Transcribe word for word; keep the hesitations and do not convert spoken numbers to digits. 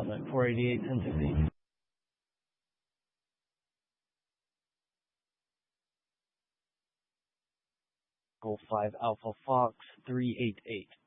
Summit, four eighty-eight, ten sixty. Golf five Alpha Fox, three eight eight.